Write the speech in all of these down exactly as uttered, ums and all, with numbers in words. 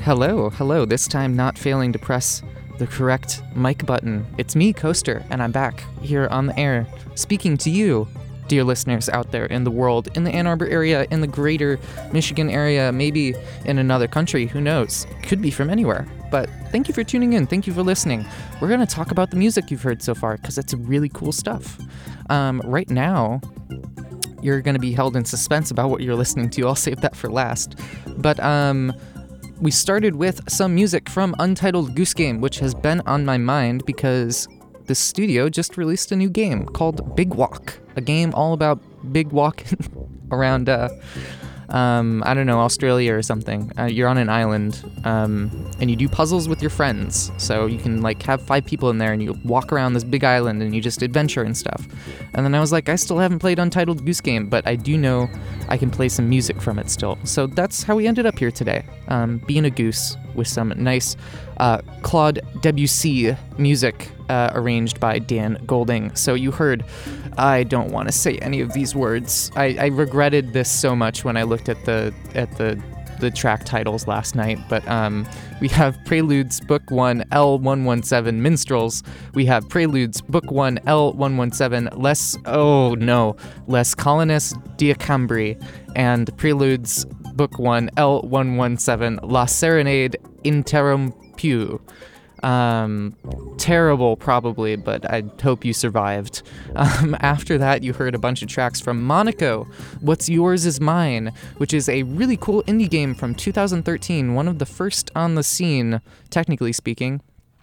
Hello, hello, this time not failing to press the correct mic button. It's me, Coaster, and I'm back here on the air, speaking to you, dear listeners out there in the world, in the Ann Arbor area, in the greater Michigan area, maybe in another country, who knows? Could be from anywhere. But thank you for tuning in, thank you for listening. We're going to talk about the music you've heard so far, because it's really cool stuff. Um, right now, you're going to be held in suspense about what you're listening to. I'll save that for last. But, um... we started with some music from Untitled Goose Game, which has been on my mind because the studio just released a new game called Big Walk, a game all about big walking around, uh, um, I don't know, Australia or something. Uh, you're on an island, um, and you do puzzles with your friends. So you can, like, have five people in there, and you walk around this big island, and you just adventure and stuff. And then I was like, I still haven't played Untitled Goose Game, but I do know I can play some music from it still. So that's how we ended up here today, um, being a goose with some nice uh, Claude Debussy music uh, arranged by Dan Golding. So you heard, I don't want to say any of these words. I, I regretted this so much when I looked at the at the the track titles last night, but um, we have Preludes Book one L one seventeen Minstrels, we have Preludes Book one L one seventeen Les, oh no, Les Colonnes Diacambri, and Preludes Book one L one seventeen La Serenade Interrompue. Um, terrible probably, but I hope you survived. Um, after that, you heard a bunch of tracks from Monaco, What's Yours Is Mine, which is a really cool indie game from two thousand thirteen, one of the first on the scene, technically speaking.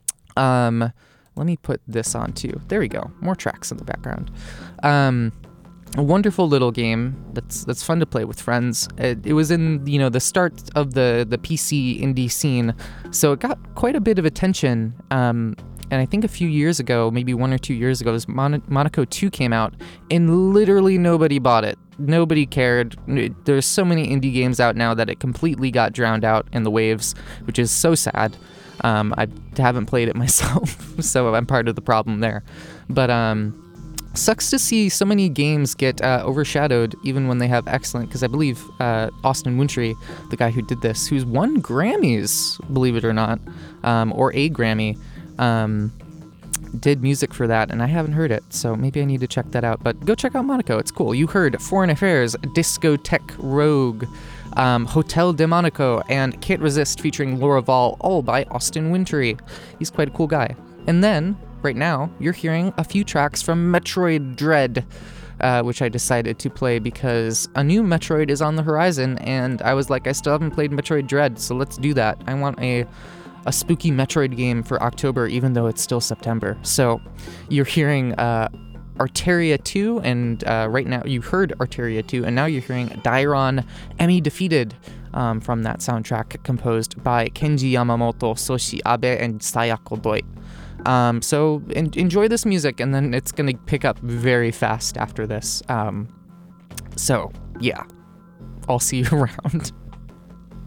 Um, let me put this on too. There we go, more tracks in the background. Um, a wonderful little game that's that's fun to play with friends. It, it was in, you know, the start of the, the P C indie scene, so it got quite a bit of attention. Um, and I think a few years ago, maybe one or two years ago, this Mon- Monaco two came out, and literally nobody bought it. Nobody cared. There's so many indie games out now that it completely got drowned out in the waves, which is so sad. Um, I haven't played it myself, so I'm part of the problem there. But, um... sucks to see so many games get uh, overshadowed even when they have excellent, because I believe uh, Austin Wintry, the guy who did this, who's won Grammys, believe it or not, um, or a Grammy, um, did music for that, and I haven't heard it, so maybe I need to check that out. But go check out Monaco, it's cool. You heard Foreign Affairs, Discotheque Rogue, um, Hotel de Monaco, and Can't Resist featuring Laura Val, all by Austin Wintry. He's quite a cool guy. And then, right now, you're hearing a few tracks from Metroid Dread, uh, which I decided to play because a new Metroid is on the horizon, and I was like, I still haven't played Metroid Dread, so let's do that. I want a a spooky Metroid game for October, even though it's still September. So you're hearing uh, Arteria two, and uh, right now you heard Arteria two, and now you're hearing Dairon Emmy Defeated um, from that soundtrack composed by Kenji Yamamoto, Soshi Abe, and Sayako Doi. Um, so en- enjoy this music, and then it's going to pick up very fast after this. Um, so, yeah, I'll see you around.